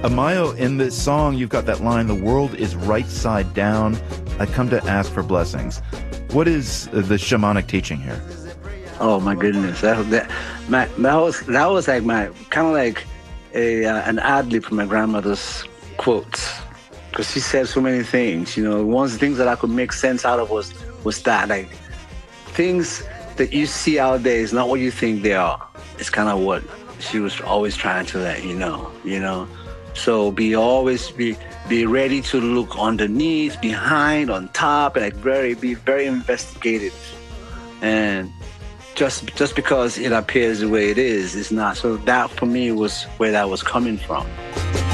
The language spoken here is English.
Amayo, in this song, you've got that line, "The world is right side down. I come to ask for blessings." What is the shamanic teaching here? Oh my goodness, that was like my kind of like an ad lib from my grandmother's quotes, because she said so many things. One of the things that I could make sense out of was that, like, things that you see out there is not what you think they are. It's kind of what she was always trying to let you know. So be ready to look underneath, behind, on top, and like be very investigative. And just because it appears the way it is not. So that for me was where that was coming from.